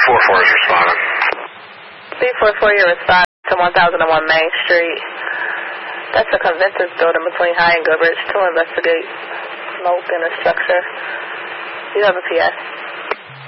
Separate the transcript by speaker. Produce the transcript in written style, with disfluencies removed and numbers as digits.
Speaker 1: 344 is responding.
Speaker 2: 344, you're responding to 1001 Main Street. That's a conventions building between High and Goodrich to investigate smoke in the structure. You have a PS.